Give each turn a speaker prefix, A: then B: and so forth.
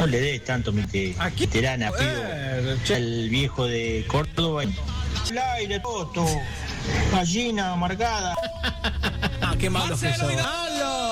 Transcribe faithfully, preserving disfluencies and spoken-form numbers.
A: No le des tanto Miterana, pido.
B: Eh,
A: El viejo de Córdoba. El aire, Toto. Gallina amargada.
C: Ah, qué malo que sos.
B: ¡Halo!